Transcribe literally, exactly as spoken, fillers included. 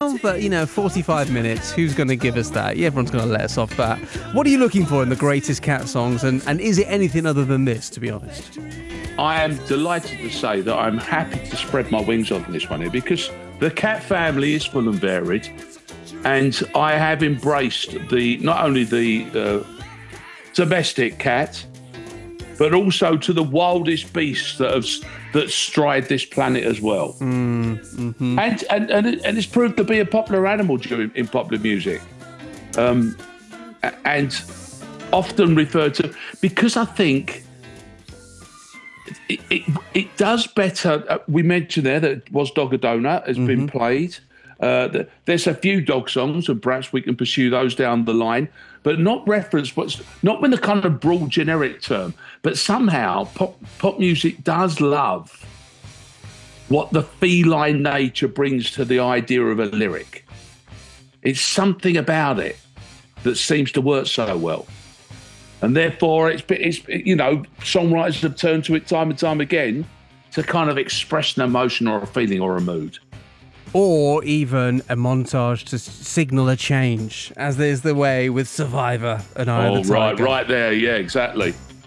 well, but, you know, forty-five minutes, who's going to give us that? Yeah, everyone's going to let us off that. What are you looking for in the greatest Cat songs, and, and is it anything other than this, to be honest? I am delighted to say that I'm happy to spread my wings on this one here, because the Cat family is full and varied, and I have embraced the not only the uh, domestic cat, but also to the wildest beasts that have that stride this planet as well. Mm, mm-hmm. And and and, it, and it's proved to be a popular animal during, in popular music, um, and often referred to because I think. It, it, it does better. Uh, we mentioned there that Was Dog a Donut has mm-hmm. been played. Uh, the, there's a few dog songs, and perhaps we can pursue those down the line, but not reference what's not with the kind of broad generic term. But somehow pop pop music does love what the feline nature brings to the idea of a lyric. It's something about it that seems to work so well. And therefore, it's, it's you know, songwriters have turned to it time and time again to kind of express an emotion or a feeling or a mood. Or even a montage to signal a change, as is the way with Survivor and Eye oh, of the right, Tiger. right there, yeah, exactly.